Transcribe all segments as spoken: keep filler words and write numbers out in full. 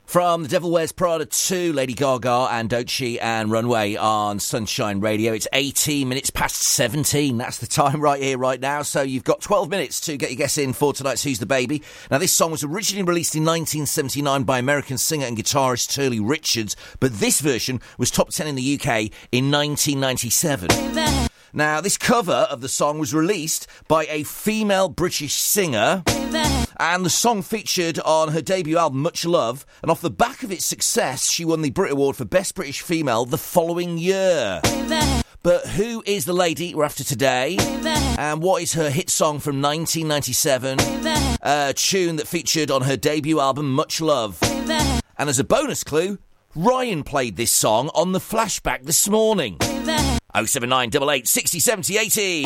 From The Devil Wears Prada to Lady Gaga and Doechii and Runway on Sunshine Radio. It's eighteen minutes past seventeen. That's the time right here, right now. So you've got twelve minutes to get your guess in for tonight's Who's the Baby. Now, this song was originally released in nineteen seventy-nine by American singer and guitarist Turley Richards, but this version was top ten in the U K in nineteen ninety-seven. Baby. Now, this cover of the song was released by a female British singer, and the song featured on her debut album, Much Love, and off the back of its success, she won the Brit Award for Best British Female the following year. But who is the lady we're after today? And what is her hit song from nineteen ninety-seven? A tune that featured on her debut album, Much Love. And as a bonus clue, Ryan played this song on the Flashback this morning. oh seven nine eight eight sixty seventy eighty.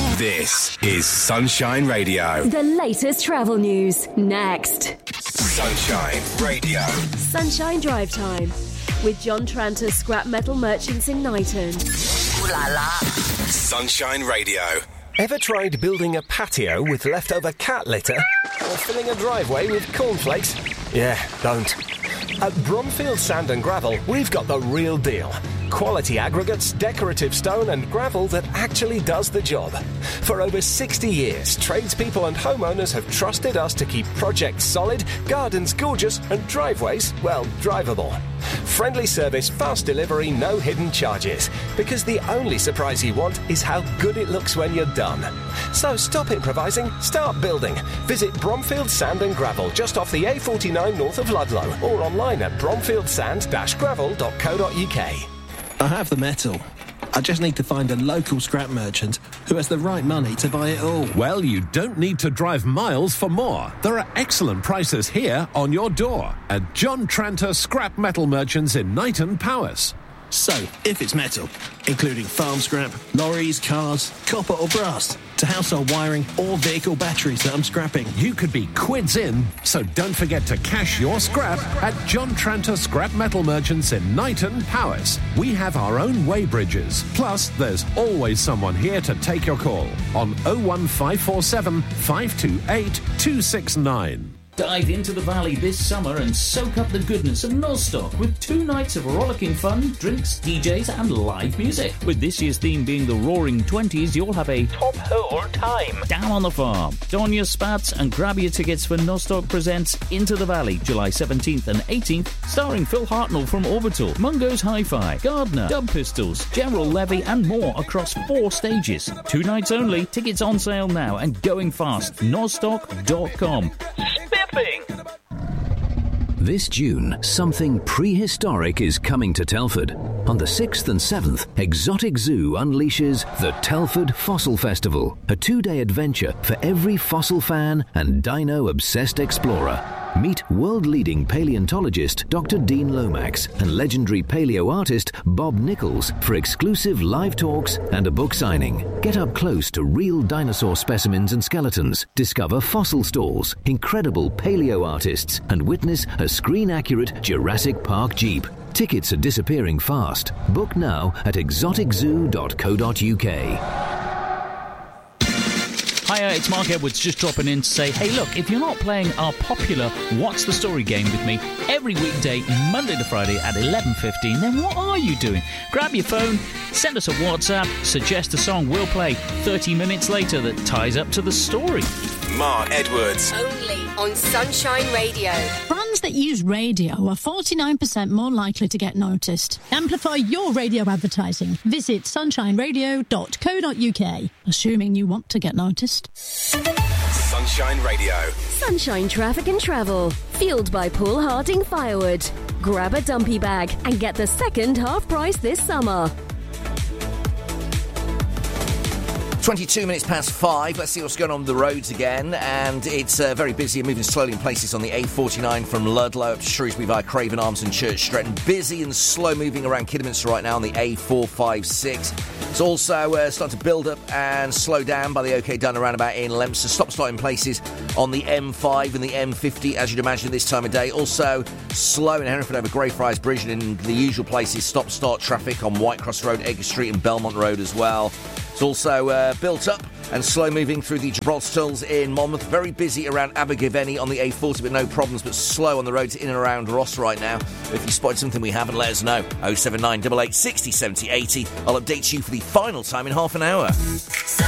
This is Sunshine Radio. The latest travel news next. Sunshine Radio. Sunshine Drive Time with John Tranter Scrap Metal Merchants in Knighton. Ooh la la. Sunshine Radio. Ever tried building a patio with leftover cat litter? Or filling a driveway with cornflakes? Yeah, don't. At Bromfield Sand and Gravel, we've got the real deal. Quality aggregates, decorative stone and gravel that actually does the job. For over sixty years, tradespeople and homeowners have trusted us to keep projects solid, gardens gorgeous and driveways, well, drivable. Friendly service, fast delivery, no hidden charges. Because the only surprise you want is how good it looks when you're done. So stop improvising, start building. Visit Bromfield Sand and Gravel just off the A forty-nine north of Ludlow or online at bromfield sand dash gravel dot co dot uk. I have the metal. I just need to find a local scrap merchant who has the right money to buy it all. Well, you don't need to drive miles for more. There are excellent prices here on your door at John Tranter Scrap Metal Merchants in Knighton, Powys. So, if it's metal, including farm scrap, lorries, cars, copper or brass, to household wiring or vehicle batteries that I'm scrapping, you could be quids in, so don't forget to cash your scrap at John Tranter Scrap Metal Merchants in Knighton, Powys. We have our own weigh bridges, plus there's always someone here to take your call on oh one five four seven, five two eight, two six nine. Dive into the valley this summer and soak up the goodness of Nostock with two nights of rollicking fun, drinks, D Js and live music. With this year's theme being the Roaring Twenties, you'll have a top hole time down on the farm. Don your spats and grab your tickets for Nostock Presents Into the Valley, July seventeenth and eighteenth, starring Phil Hartnell from Orbital, Mungo's Hi-Fi, Gardner, Dub Pistols, General Levy and more across four stages. Two nights only, tickets on sale now and going fast. nostock dot com. This June, something prehistoric is coming to Telford. On the sixth and seventh, Exotic Zoo unleashes the Telford Fossil Festival, a two-day adventure for every fossil fan and dino-obsessed explorer. Meet world-leading paleontologist Doctor Dean Lomax and legendary paleo artist Bob Nichols for exclusive live talks and a book signing. Get up close to real dinosaur specimens and skeletons, discover fossil stalls, incredible paleo artists, and witness a screen-accurate Jurassic Park Jeep. Tickets are disappearing fast. Book now at exotic zoo dot co dot uk. Hiya, it's Mark Edwards just dropping in to say, hey look, if you're not playing our popular What's the Story game with me every weekday, Monday to Friday at eleven fifteen, then what are you doing? Grab your phone, send us a WhatsApp, suggest a song we'll play thirty minutes later that ties up to the story. Mark Edwards. Only on Sunshine Radio. Brands that use radio are forty-nine percent more likely to get noticed. Amplify your radio advertising. Visit sunshine radio dot co dot uk. Assuming you want to get noticed. Sunshine Radio. Sunshine Traffic and Travel. Fueled by Paul Harding Firewood. Grab a dumpy bag and get the second half price this summer. twenty-two minutes past five. Let's see what's going on with the roads again. And it's uh, very busy and moving slowly in places on the A forty-nine from Ludlow up to Shrewsbury via Craven Arms and Church Stretton. Busy and slow moving around Kidderminster right now on the A four five six. It's also uh, starting to build up and slow down by the OK Dunner roundabout in Leominster. Stop starting places on the M five and the M fifty, as you'd imagine this time of day. Also slow in Hereford over Greyfriars Bridge and in the usual places. Stop-start traffic on Whitecross Road, Edgar Street and Belmont Road as well. It's also uh, built up and slow moving through the Gibraltar Tunnels in Monmouth. Very busy around Abergavenny on the A forty, but no problems, but slow on the roads in and around Ross right now. If you spotted something we haven't, let us know. oh seven nine eight eight, sixty, seventy, eighty. I'll update you for the final time in half an hour.